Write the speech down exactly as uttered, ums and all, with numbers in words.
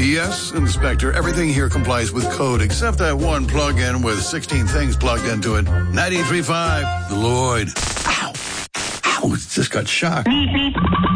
Yes, Inspector. Everything here complies with code except that one plug-in with sixteen things plugged into it. ninety-three point five, The Lloyd. Ow! Ow! It just got shocked.